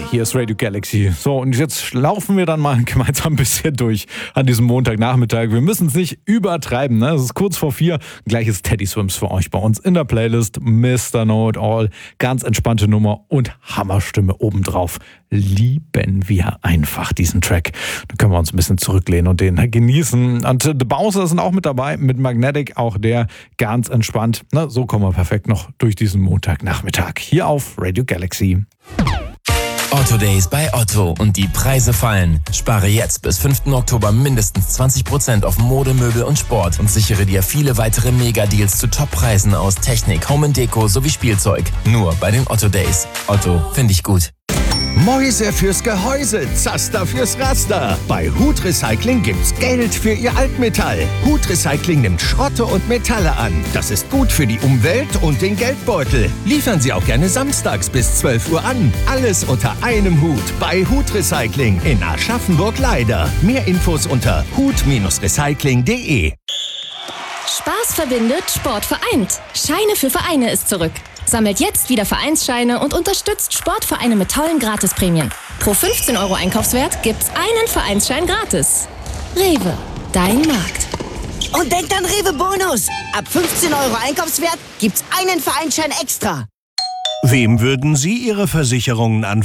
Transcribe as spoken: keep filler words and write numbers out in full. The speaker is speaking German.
Hier ist Radio Galaxy. So, und jetzt laufen wir dann mal gemeinsam ein bisschen durch an diesem Montagnachmittag. Wir müssen es nicht übertreiben, ne? Es ist kurz vor vier. Gleich ist Teddy Swims für euch bei uns in der Playlist. Mister Know It All. Ganz entspannte Nummer und Hammerstimme obendrauf. Lieben wir einfach diesen Track. Da können wir uns ein bisschen zurücklehnen und den genießen. Und The Bowser sind auch mit dabei, mit Magnetic, auch der ganz entspannt. Na, so kommen wir perfekt noch durch diesen Montagnachmittag. Hier auf Radio Galaxy. Otto Days bei Otto und die Preise fallen. Spare jetzt bis fünften Oktober mindestens zwanzig Prozent auf Mode, Möbel und Sport und sichere dir viele weitere Mega-Deals zu Top-Preisen aus Technik, Home and Deko sowie Spielzeug. Nur bei den Otto Days. Otto, finde ich gut. Mäuse fürs Gehäuse, Zaster fürs Raster. Bei Hut Recycling gibt's Geld für Ihr Altmetall. Hut Recycling nimmt Schrotte und Metalle an. Das ist gut für die Umwelt und den Geldbeutel. Liefern Sie auch gerne samstags bis zwölf Uhr an. Alles unter einem Hut bei Hut Recycling in Aschaffenburg-Leider. Mehr Infos unter hut Recycling punkt de. Spaß verbindet, Sport vereint. Scheine für Vereine ist zurück. Sammelt jetzt wieder Vereinsscheine und unterstützt Sportvereine mit tollen Gratisprämien. Pro fünfzehn Euro Einkaufswert gibt's einen Vereinsschein gratis. Rewe, dein Markt. Und denkt an Rewe Bonus. Ab fünfzehn Euro Einkaufswert gibt's einen Vereinsschein extra. Wem würden Sie Ihre Versicherungen anvertrauen?